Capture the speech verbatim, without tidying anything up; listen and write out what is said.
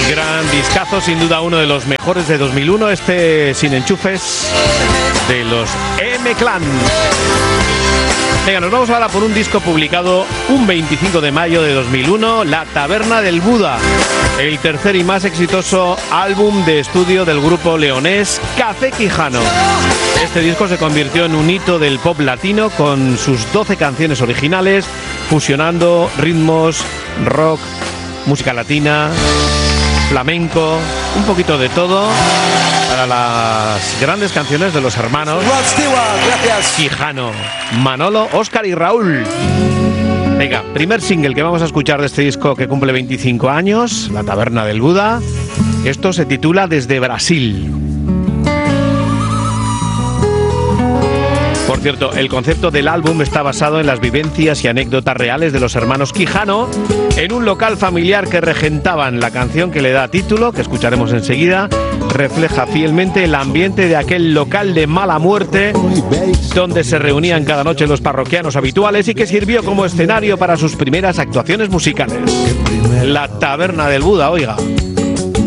Gran discazo, sin duda uno de los mejores de dos mil uno, este Sin Enchufes de los M-Clan. Venga, nos vamos ahora por un disco publicado un veinticinco de mayo de dos mil uno, La Taberna del Buda, el tercer y más exitoso álbum de estudio del grupo leonés Café Quijano. Este disco se convirtió en un hito del pop latino con sus doce canciones originales, fusionando ritmos, rock, música latina, flamenco, un poquito de todo para las grandes canciones de los hermanos Quijano, Manolo, Óscar y Raúl. Venga, primer single que vamos a escuchar de este disco que cumple veinticinco años, La Taberna del Buda. Esto se titula Desde Brasil. Por cierto, el concepto del álbum está basado en las vivencias y anécdotas reales de los hermanos Quijano en un local familiar que regentaban. La canción que le da título, que escucharemos enseguida, refleja fielmente el ambiente de aquel local de mala muerte donde se reunían cada noche los parroquianos habituales y que sirvió como escenario para sus primeras actuaciones musicales. La Taberna del Buda, oiga.